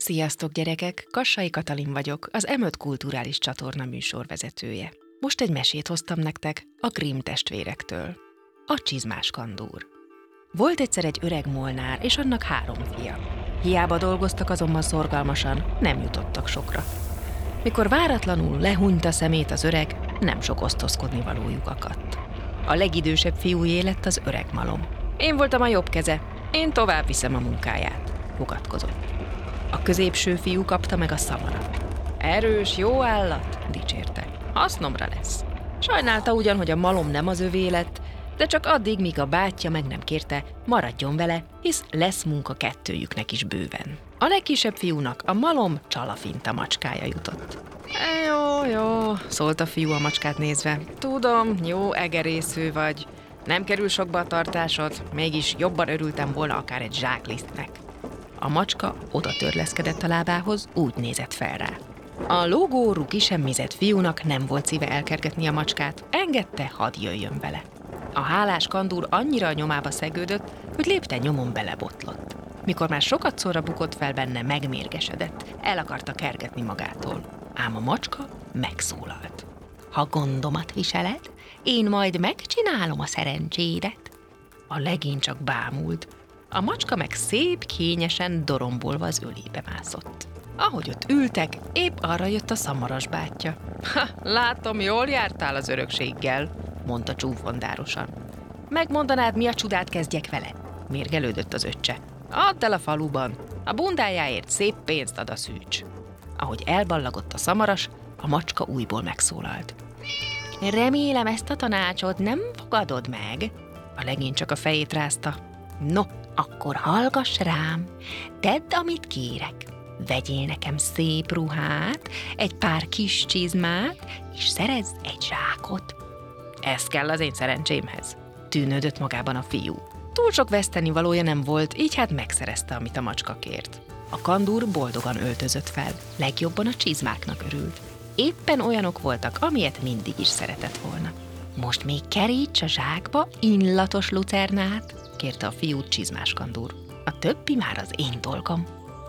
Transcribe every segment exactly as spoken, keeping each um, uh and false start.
Sziasztok, gyerekek! Kassai Katalin vagyok, az em öt kulturális csatorna műsorvezetője. Most egy mesét hoztam nektek a Grimm testvérektől. A csizmás kandúr. Volt egyszer egy öreg molnár, és annak három fia. Hiába dolgoztak azonban szorgalmasan, nem jutottak sokra. Mikor váratlanul lehúnyta szemét az öreg, nem sok osztozkodni valójuk akadt. A legidősebb fiújé lett az öreg malom. Én voltam a jobb keze, én tovább viszem a munkáját, fogadkozott. A középső fiú kapta meg a szamarat. Erős, jó állat, dicsérte. Hasznomra lesz. Sajnálta ugyan, hogy a malom nem az övé lett, de csak addig, míg a bátyja meg nem kérte, maradjon vele, hisz lesz munka kettőjüknek is bőven. A legkisebb fiúnak a malom csalafinta macskája jutott. E, jó, jó, szólt a fiú a macskát nézve. Tudom, jó egerésző vagy. Nem kerül sokba a tartásod, mégis jobban örültem volna akár egy zsáklisztnek. A macska oda törleszkedett a lábához, úgy nézett fel rá. A lógó, ruki semmizett fiúnak nem volt szíve elkergetni a macskát, engedte, hadd jöjjön vele. A hálás kandúr annyira a nyomába szegődött, hogy lépten nyomon belebotlott. Mikor már sokat szorra bukott fel benne, megmérgesedett, el akarta kergetni magától. Ám a macska megszólalt. Ha gondomat viseled, én majd megcsinálom a szerencsédet. A legény csak bámult. A macska meg szép, kényesen dorombolva az ölébe mászott. Ahogy ott ültek, épp arra jött a szamaras bátyja. Ha, látom, jól jártál az örökséggel, mondta csúfondárosan. Megmondanád, mi a csodát kezdjek vele? Mérgelődött az öccse. Add el a faluban, a bundájáért szép pénzt ad a szűcs. Ahogy elballagott a szamaras, a macska újból megszólalt. Remélem, ezt a tanácsot nem fogadod meg? A legény csak a fejét rázta. No, akkor hallgass rám, tedd, amit kérek. Vegyél nekem szép ruhát, egy pár kis csizmát, és szerezz egy zsákot. Ez kell az én szerencsémhez, tűnődött magában a fiú. Túl sok vesztenivalója nem volt, így hát megszerezte, amit a macska kért. A kandúr boldogan öltözött fel, legjobban a csizmáknak örült. Éppen olyanok voltak, amilyet mindig is szeretett volna. Most még keríts a zsákba illatos lucernát, kérte a fiút csizmás kandúr. A többi már az én dolgom.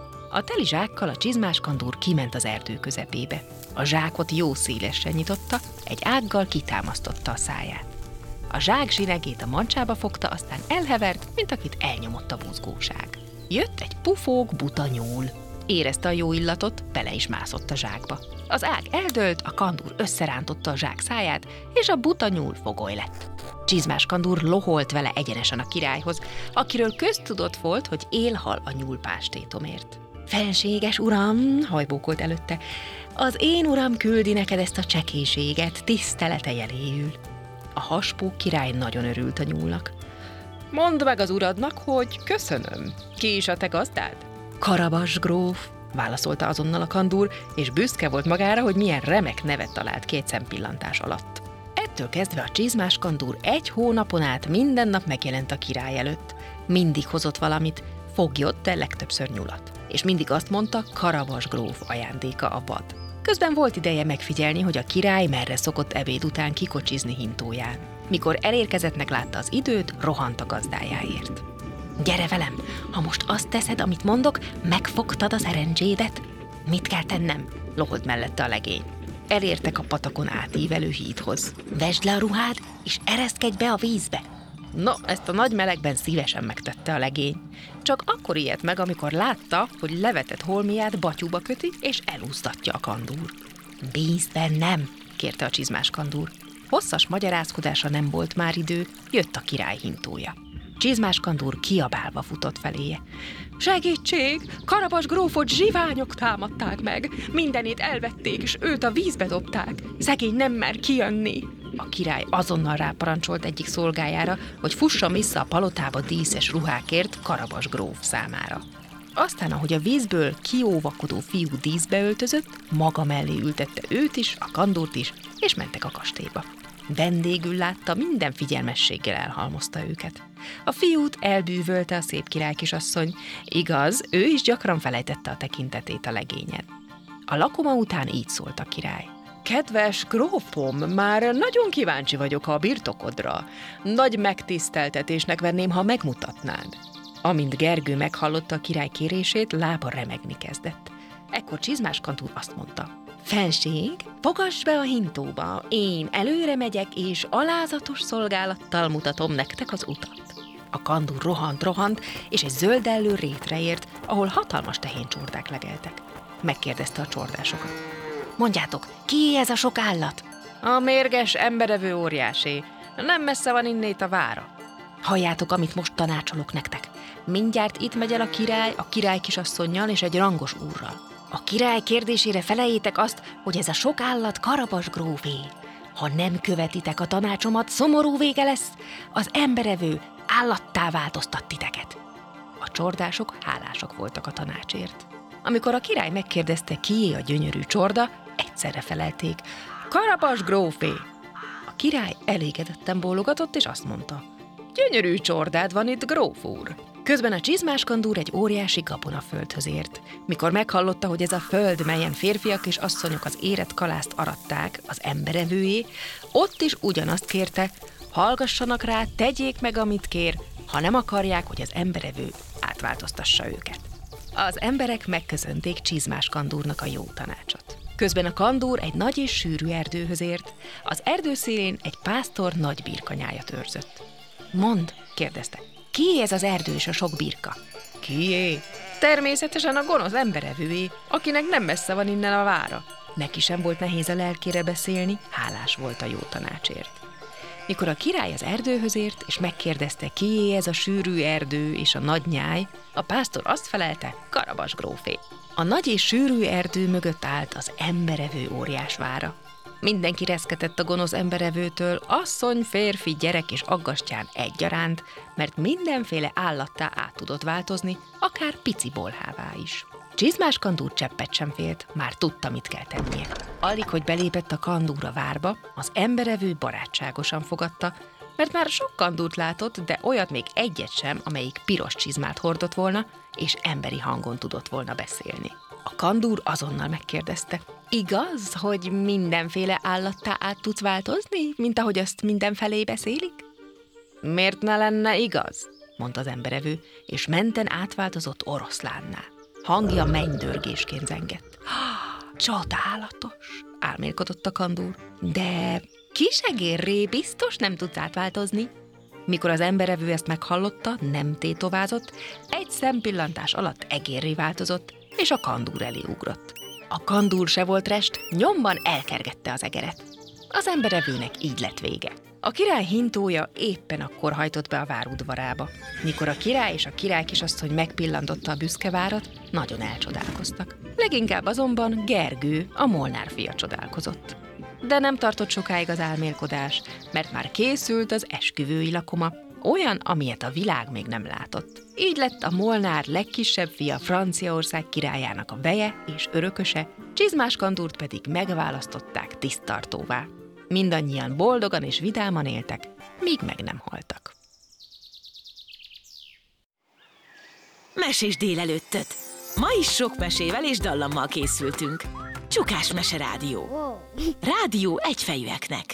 A teli zsákkal a csizmás kandúr kiment az erdő közepébe. A zsákot jó szélesre nyitotta, egy ággal kitámasztotta a száját. A zsák zsinegét a mancsába fogta, aztán elhevert, mint akit elnyomott a buzgóság. Jött egy pufók buta nyúl. Érezte a jó illatot, bele is mászott a zsákba. Az ág eldőlt, a kandúr összerántotta a zsák száját, és a buta nyúl fogoly lett. Csizmás kandúr loholt vele egyenesen a királyhoz, akiről köztudott volt, hogy élhal a nyúlpástétomért. Felséges uram, hajbókolt előtte, az én uram küldi neked ezt a csekéséget, tisztelete jeléül. A haspó király nagyon örült a nyúlnak. Mondd meg az uradnak, hogy köszönöm. Ki is a te gazdád? Karabas gróf, válaszolta azonnal a kandúr, és büszke volt magára, hogy milyen remek nevet talált két szempillantás alatt. Ettől kezdve a csizmás kandúr egy hónapon át minden nap megjelent a király előtt. Mindig hozott valamit, foglyot, de legtöbbször nyulat. És mindig azt mondta, Karabas gróf ajándéka a vad. Közben volt ideje megfigyelni, hogy a király merre szokott ebéd után kikocsizni hintóján. Mikor elérkezettnek látta az időt, rohant a gazdájáért. Gyere velem, ha most azt teszed, amit mondok, megfogtad a szerencsédet. Mit kell tennem? Loholt mellette a legény. Elértek a patakon átívelő hídhoz. Vesd le a ruhád, és ereszkedj be a vízbe. No, ezt a nagy melegben szívesen megtette a legény. Csak akkor ijedt meg, amikor látta, hogy levetett holmiát batyúba köti, és elúsztatja a kandúr. Bízz bennem, kérte a csizmás kandúr. Hosszas magyarázkodásra nem volt már idő, jött a király hintója. Csizmás kandúr kiabálva futott feléje. Segítség! Karabas grófot zsiványok támadták meg, mindenét elvették, és őt a vízbe dobták. Szegény nem mer kijönni. A király azonnal ráparancsolt egyik szolgájára, hogy fusson vissza a palotába díszes ruhákért Karabas gróf számára. Aztán, ahogy a vízből kióvakodó fiú díszbe öltözött, maga mellé ültette őt is, a kandúrt is, és mentek a kastélyba. Vendégül látta, minden figyelmességgel elhalmozta őket. A fiút elbűvölte a szép királykisasszony, igaz, ő is gyakran felejtette a tekintetét a legényen. A lakoma után így szólt a király. Kedves grófom, már nagyon kíváncsi vagyok a birtokodra. Nagy megtiszteltetésnek venném, ha megmutatnád. Amint Gergő meghallotta a király kérését, lába remegni kezdett. Ekkor Csizmás Kandúr azt mondta: Fenség, fogass be a hintóba, én előre megyek, és alázatos szolgálattal mutatom nektek az utat. A kandúr rohant, rohant, és egy zöldellő rétre ért, ahol hatalmas tehéncsordák legeltek. Megkérdezte a csordásokat: Mondjátok, ki ez a sok állat? A mérges, emberevő óriásé. Nem messze van innét a vára. Halljátok, amit most tanácsolok nektek. Mindjárt itt megy el a király, a király kisasszonnyal és egy rangos úrral. A király kérdésére feleljétek azt, hogy ez a sok állat Karabas grófé. Ha nem követitek a tanácsomat, szomorú vége lesz, az emberevő állattá változtat titeket. A csordások hálások voltak a tanácsért. Amikor a király megkérdezte, kié a gyönyörű csorda, egyszerre felelték: Karabas grófé! A király elégedetten bólogatott, és azt mondta: Gyönyörű csordád van itt, gróf úr! Közben a Csizmás Kandúr egy óriási gabonaföldhöz ért. Mikor meghallotta, hogy ez a föld, melyen férfiak és asszonyok az érett kalászt aratták, az emberevőjé, ott is ugyanazt kérte: hallgassanak rá, tegyék meg, amit kér, ha nem akarják, hogy az emberevő átváltoztassa őket. Az emberek megköszönték Csizmás Kandúrnak a jó tanácsot. Közben a kandúr egy nagy és sűrű erdőhöz ért. Az erdő szélén egy pásztor nagy birkanyájat őrzött. Mondd, kérdezte, ki ez az erdő és a sok birka? Kié? Természetesen a gonosz emberevőé, akinek nem messze van innen a vára. Neki sem volt nehéz a lelkére beszélni, hálás volt a jó tanácsért. Mikor a király az erdőhöz ért, és megkérdezte, kié ez a sűrű erdő és a nagy nyáj, a pásztor azt felelte: Karabas grófé. A nagy és sűrű erdő mögött állt az emberevő óriás vára. Mindenki reszketett a gonosz emberevőtől, asszony, férfi, gyerek és aggastyán egyaránt, mert mindenféle állattá át tudott változni, akár pici bolhává is. Csizmás Kandúr cseppet sem félt, már tudta, mit kell tennie. Alig, hogy belépett a kandúr a várba, az emberevő barátságosan fogadta, mert már sok kandúrt látott, de olyat még egyet sem, amelyik piros csizmát hordott volna, és emberi hangon tudott volna beszélni. A kandúr azonnal megkérdezte: Igaz, hogy mindenféle állattá át tudsz változni, mint ahogy azt mindenfelé beszélik? Miért ne lenne igaz? Mondta az emberevő, és menten átváltozott oroszlánná. Hangja mennydörgésként zengett. Csodálatos, álmélkodott a kandúr. De kisegérré biztos nem tudsz átváltozni. Mikor az emberevő ezt meghallotta, nem tétovázott, egy szempillantás alatt egérré változott, és a kandúr elé ugrott. A kandúr se volt rest, nyomban elkergette az egeret. Az emberevőnek így lett vége. A király hintója éppen akkor hajtott be a vár udvarába. Mikor a király és a király kisasszony megpillantotta a büszke várat, nagyon elcsodálkoztak. Leginkább azonban Gergő, a Molnár fia csodálkozott. De nem tartott sokáig az álmélkodás, mert már készült az esküvői lakoma, olyan, amilyet a világ még nem látott. Így lett a Molnár legkisebb fia Franciaország királyának a veje és örököse, Csizmás Kandúrt pedig megválasztották tiszttartóvá. Mindannyian boldogan és vidáman éltek, míg meg nem haltak. Mesés délelőttöt! Ma is sok mesével és dallammal készültünk. Csukás Mese Rádió. Rádió egyfejűeknek.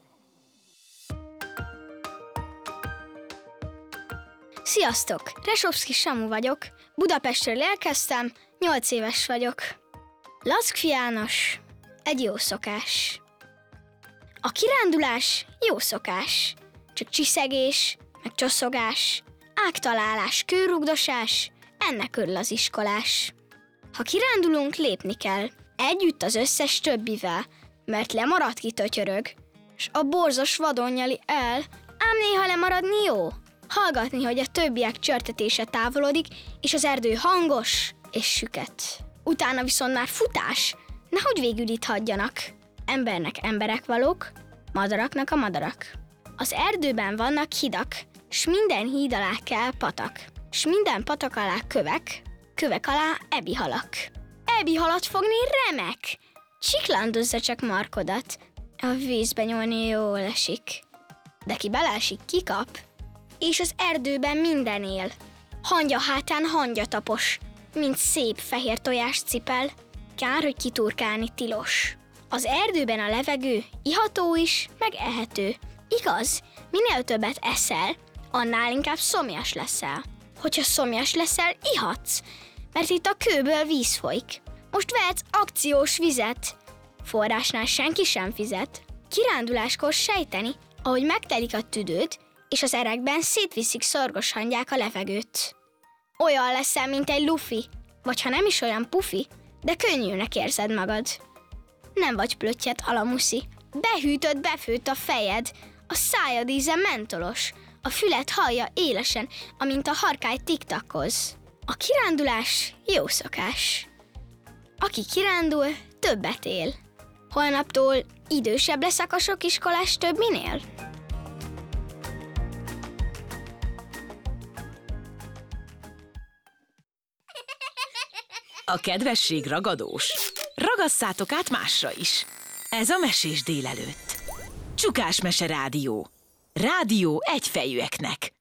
Sziasztok! Resovszky Samu vagyok, Budapestről érkeztem, nyolc éves vagyok. Lackfi János, egy jó szokás. A kirándulás jó szokás, csak csiszegés, meg csoszogás, ágtalálás, kőrugdosás, ennek örül az iskolás. Ha kirándulunk, lépni kell, együtt az összes többivel, mert lemarad ki tötyörög, s a borzos vadon nyeli el, ám néha lemaradni jó. Hallgatni, hogy a többiek csörtetése távolodik, és az erdő hangos és süket. Utána viszont már futás, nehogy végül itt hagyjanak. Embernek emberek valók, madaraknak a madarak. Az erdőben vannak hidak, s minden híd alá kell patak, s minden patak alá kövek, kövek alá ebihalak. Ebihalat fogni remek! Csiklandozza csak markodat, a vízbe nyúlni jól esik. De ki beleesik, kikap, és az erdőben minden él. Hangya hátán hangya tapos, mint szép fehér tojás cipel. Kár, hogy kiturkálni tilos. Az erdőben a levegő iható is, meg ehető. Igaz, minél többet eszel, annál inkább szomjas leszel. Hogyha szomjas leszel, ihatsz, mert itt a kőből víz folyik. Most vehetsz akciós vizet. Forrásnál senki sem fizet. Kiránduláskor sejteni, ahogy megtelik a tüdőd, és az erekben szétviszik szorgos hangyák a levegőt. Olyan leszel, mint egy lufi, vagy ha nem is olyan pufi, de könnyűnek érzed magad. Nem vagy plöttyet alamuszi, behűtött, befőtt a fejed, a szájad íze mentolos, a füled hallja élesen, amint a harkály tiktakoz. A kirándulás jó szokás. Aki kirándul, többet él. Holnaptól idősebb lesz a sok iskolás többinél? A kedvesség ragadós. Ragasszátok át másra is. Ez a Mesés délelőtt. Csukás Mese Rádió. Rádió egyfejűeknek.